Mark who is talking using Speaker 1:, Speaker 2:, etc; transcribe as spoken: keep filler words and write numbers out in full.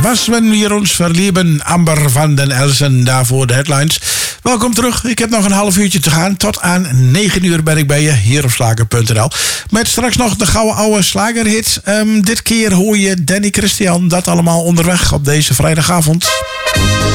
Speaker 1: Was wenn wir ons verlieben, Amber van den Elsen, daarvoor de headlines. Welkom terug, ik heb nog een half uurtje te gaan. Tot aan negen uur ben ik bij je, hier op slager punt n l. Met straks nog de gouden oude slagerhits. Um, dit keer hoor je Danny Christian, dat allemaal onderweg op deze vrijdagavond.